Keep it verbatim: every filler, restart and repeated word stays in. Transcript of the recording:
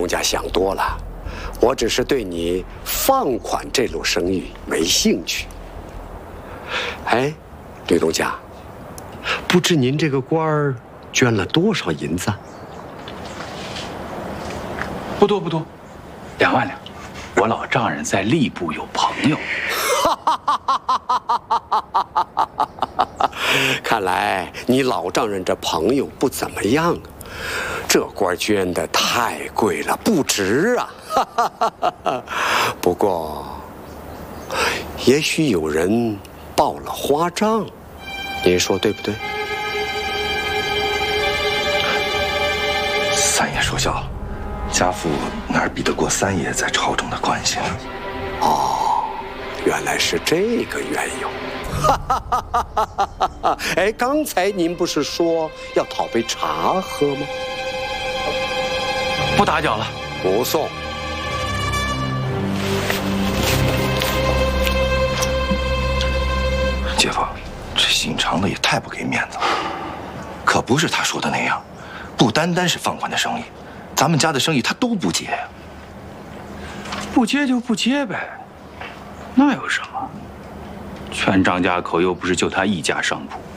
家想多了，我只是对你放款这路生意没兴趣。哎，吕东家，不知您这个官儿捐了多少银子？ 不多不多，两万两。我老丈人在吏部有朋友。 看来你老丈人这朋友不怎么样啊，这官捐的太贵了，不值啊。不过，也许有人报了花账，您说对不对？ 三爷说笑了，家父哪儿比得过三爷在朝中的关系呢？ 哦，原来是这个缘由。哎，刚才您不是说要讨杯茶喝吗？ 不打搅了， 不送。 姐夫，这姓常的也太不给面子了，可不是他说的那样，不单单是放款的生意，咱们家的生意他都不接呀。 不接就不接呗，那有什么？全张家口又不是就他一家商铺，